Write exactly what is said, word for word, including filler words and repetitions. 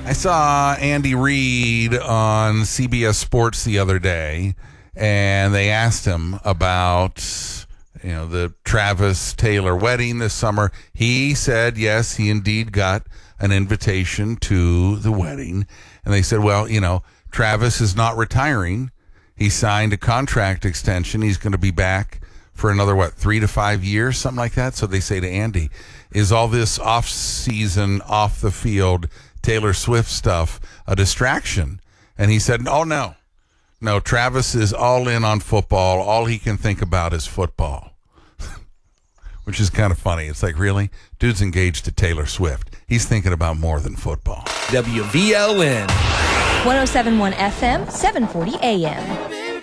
I saw Andy Reid on C B S Sports the other day, and they asked him about, you know, the Travis Taylor wedding this summer. He said, yes, he indeed got an invitation to the wedding. And they said, well, you know, Travis is not retiring. He signed a contract extension. He's going to be back for another, what, three to five years, something like that. So they say to Andy, is all this off-season, off-the-field Taylor Swift stuff a distraction? And he said, oh, no. No, Travis is all in on football. All he can think about is football, which is kind of funny. It's like, really? Dude's engaged to Taylor Swift. He's thinking about more than football. W V L N. one oh seven point one F M, seven forty A M.